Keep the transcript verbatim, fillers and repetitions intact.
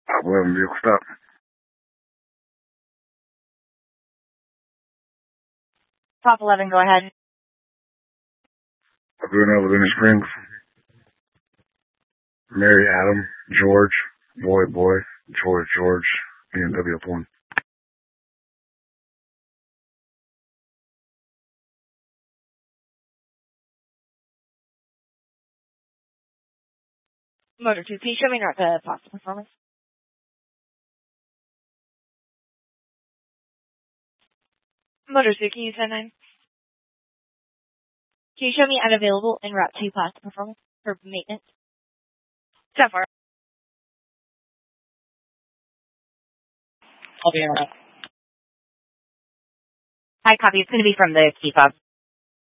Top eleven vehicle stop. Top eleven, go ahead. I'll do another Winter Springs. Mary, Adam, George, Boy, Boy, George, George, B M W up one. Motor two, can you show me the past performance? Motor two, can you send nine? Can you show me unavailable in route two past performance for maintenance? So far. I'll be in a minute. Hi, copy. It's going to be from the key fob.